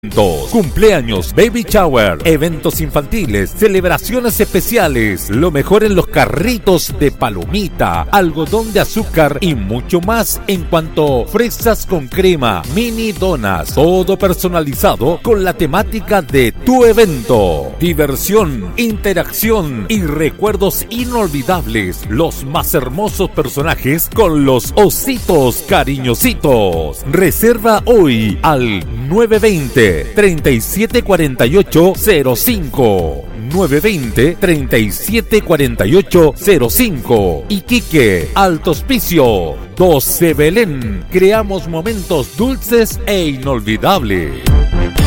Cumpleaños, baby shower, eventos infantiles, celebraciones especiales, lo mejor en los carritos de palomita, algodón de azúcar y mucho más en cuanto fresas con crema, mini donas, todo personalizado con la temática de tu evento. Diversión, interacción y recuerdos inolvidables, los más hermosos personajes con los ositos cariñositos. Reserva hoy al 920-374805. 920-374805. Iquique, Alto Hospicio, 12 Belén. Creamos momentos dulces e inolvidables.